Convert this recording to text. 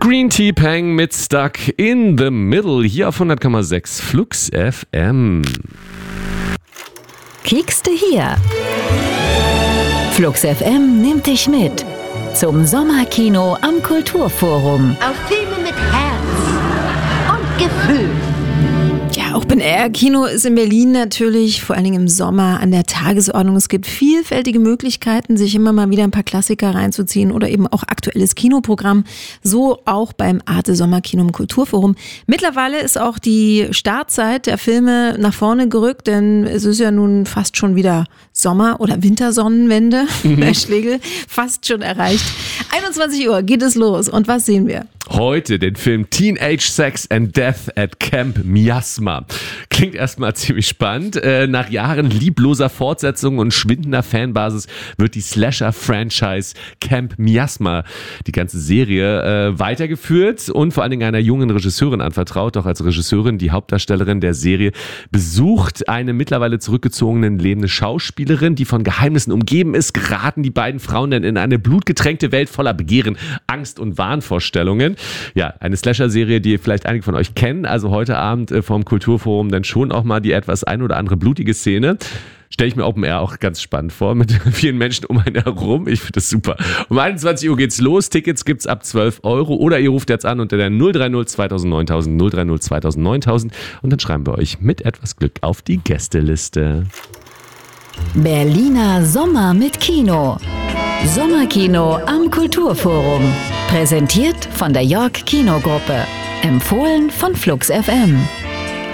Green Tea Pang mit Stuck in the Middle hier auf 100,6 Flux FM. Klickste hier. Flux FM nimmt dich mit zum Sommerkino am Kulturforum. Auf Filme mit Herz und Gefühl. Ja, Open-Air-Kino ist in Berlin natürlich vor allen Dingen im Sommer an der Tagesordnung. Es gibt vielfältige Möglichkeiten, sich immer mal wieder ein paar Klassiker reinzuziehen oder eben auch aktuelles Kinoprogramm. So auch beim Arte Sommerkino im Kulturforum. Mittlerweile ist auch die Startzeit der Filme nach vorne gerückt, denn es ist ja nun fast schon wieder Sommer- oder Wintersonnenwende, Herr Schlegel, fast schon erreicht. 21 Uhr geht es los und was sehen wir? Heute den Film Teenage Sex and Death at Camp Miasma. Klingt erstmal ziemlich spannend. Nach Jahren liebloser Fortsetzungen und schwindender Fanbasis wird die Slasher-Franchise Camp Miasma, die ganze Serie, weitergeführt und vor allen Dingen einer jungen Regisseurin anvertraut. Doch als Regisseurin, die Hauptdarstellerin der Serie, besucht eine mittlerweile zurückgezogene lebende Schauspielerin, die von Geheimnissen umgeben ist, geraten die beiden Frauen dann in eine blutgetränkte Welt voller Begehren, Angst und Wahnvorstellungen. Ja, eine Slasher-Serie, die vielleicht einige von euch kennen. Also heute Abend vom Kulturforum dann schon auch mal die etwas ein oder andere blutige Szene. Stelle ich mir Open Air auch ganz spannend vor, mit vielen Menschen um einen herum. Ich finde das super. Um 21 Uhr geht's los. Tickets gibt's ab 12 € oder ihr ruft jetzt an unter der 030 2000 9000 030 2000 9000 und dann schreiben wir euch mit etwas Glück auf die Gästeliste. Berliner Sommer mit Kino. Sommerkino am Kulturforum. Präsentiert von der York Kinogruppe. Empfohlen von Flux FM.